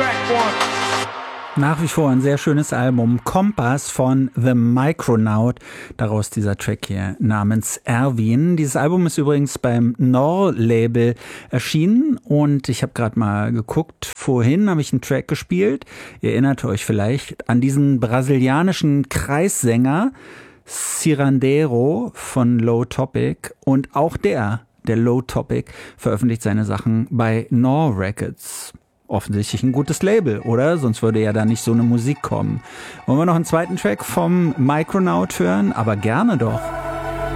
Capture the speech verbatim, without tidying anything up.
Nach wie vor ein sehr schönes Album, Kompass von The Micronaut, daraus dieser Track hier namens Erwin. Dieses Album ist übrigens beim Nor-Label erschienen und ich habe gerade mal geguckt, vorhin habe ich einen Track gespielt, ihr erinnert euch vielleicht an diesen brasilianischen Kreissänger Cirandero von Low Topic und auch der, der Low Topic, veröffentlicht seine Sachen bei Nor Records. Offensichtlich ein gutes Label, oder? Sonst würde ja da nicht so eine Musik kommen. Wollen wir noch einen zweiten Track vom Micronaut hören? Aber gerne doch.